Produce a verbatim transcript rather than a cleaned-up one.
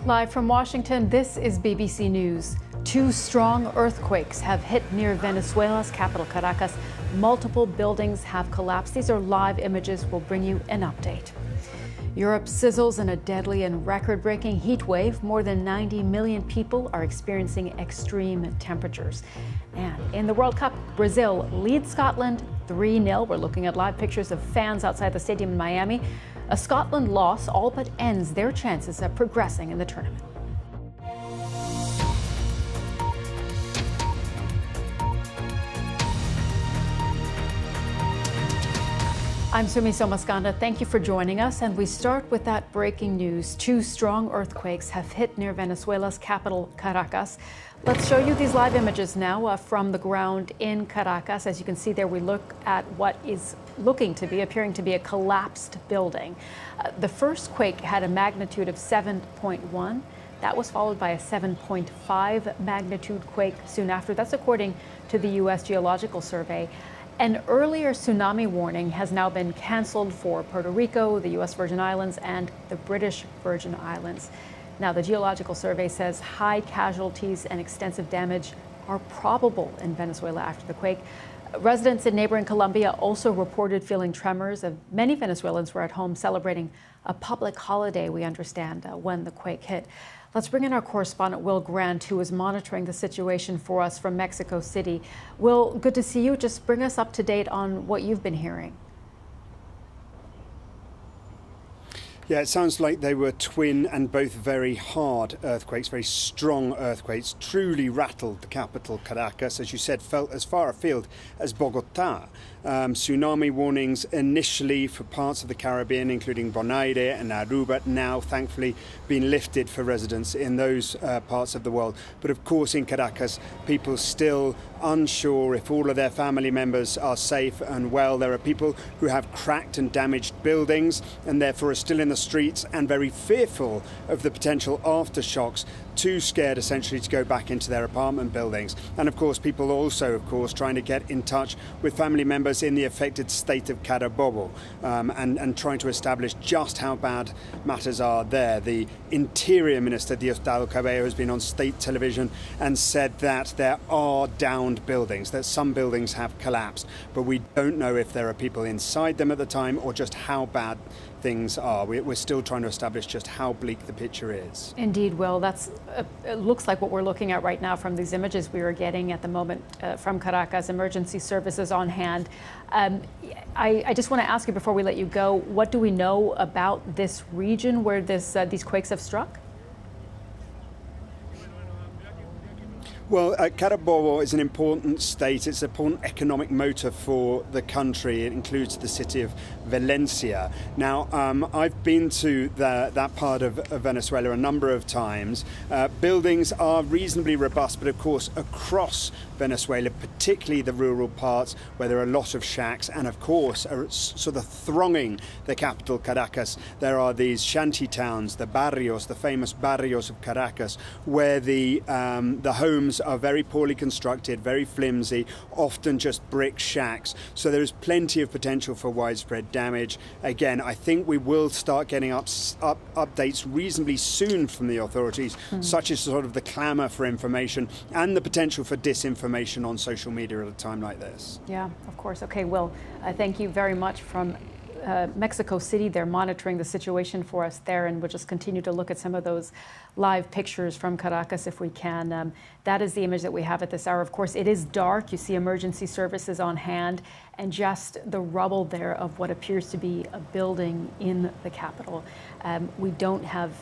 Live from Washington, this is B B C News. Two strong earthquakes have hit near Venezuela's capital, Caracas. Multiple buildings have collapsed. These are live images. We'll bring you an update. Europe sizzles in a deadly and record-breaking heat wave. More than ninety million people are experiencing extreme temperatures. And in the World Cup, Brazil leads Scotland three nil. We're looking at live pictures of fans outside the stadium in Miami. A Scotland loss all but ends their chances of progressing in the tournament. I'm Sumi Somaskanda. Thank you for joining us. And we start with that breaking news. Two strong earthquakes have hit near Venezuela's capital, Caracas. Let's show you these live images now uh, from the ground in Caracas. As you can see there, we look at what is looking to be, appearing to be a collapsed building. Uh, the first quake had a magnitude of seven point one. That was followed by a seven point five magnitude quake soon after. That's according to the U S Geological Survey. An earlier tsunami warning has now been canceled for Puerto Rico, the U S Virgin Islands, and the British Virgin Islands. Now, the Geological Survey says high casualties and extensive damage are probable in Venezuela after the quake. Residents in neighboring Colombia also reported feeling tremors. And many Venezuelans were at home celebrating a public holiday, we understand, uh, when the quake hit. Let's bring in our correspondent, Will Grant, who is monitoring the situation for us from Mexico City. Will, good to see you. Just bring us up to date on what you've been hearing. Yeah, it sounds like they were twin and both very hard earthquakes, very strong earthquakes, truly rattled the capital, Caracas, as you said, felt as far afield as Bogota. Um, tsunami warnings initially for parts of the Caribbean, including Bonaire and Aruba, now thankfully been lifted for residents in those uh, parts of the world. But of course, in Caracas, people still unsure if all of their family members are safe and well. There are people who have cracked and damaged buildings and therefore are still in the streets and very fearful of the potential aftershocks, too scared essentially to go back into their apartment buildings. And of course, people also, of course, trying to get in touch with family members in the affected state of Carabobo um, and, and trying to establish just how bad matters are there. The Interior Minister, Diosdado Cabello, has been on state television and said that there are downed buildings, that some buildings have collapsed, but we don't know if there are people inside them at the time or just how bad things are. We're still trying to establish just how bleak the picture is. Indeed, Will. That's uh, it looks like what we're looking at right now from these images we are getting at the moment uh, from Caracas. Emergency services on hand. Um, I, I just want to ask you before we let you go, what do we know about this region where this uh, these quakes have struck? Well, uh, Carabobo is an important state. It's an important economic motor for the country. It includes the city of Valencia. Now, um, I've been to the, that part of, of Venezuela a number of times. Uh, buildings are reasonably robust, but of course, across Venezuela, particularly the rural parts where there are a lot of shacks, and of course, are sort of thronging the capital, Caracas, there are these shanty towns, the barrios, the famous barrios of Caracas, where the, um, the homes are very poorly constructed, very flimsy, often just brick shacks. So there is plenty of potential for widespread damage. Again, I think we will start getting up, up, updates reasonably soon from the authorities, mm. such as sort of the clamour for information and the potential for disinformation on social media at a time like this. Yeah, of course. Okay, Will, uh, thank you very much from Uh, Mexico City. They're monitoring the situation for us there, and we'll just continue to look at some of those live pictures from Caracas if we can. Um, that is the image that we have at this hour. Of course, it is dark. You see emergency services on hand and just the rubble there of what appears to be a building in the capital. Um, we don't have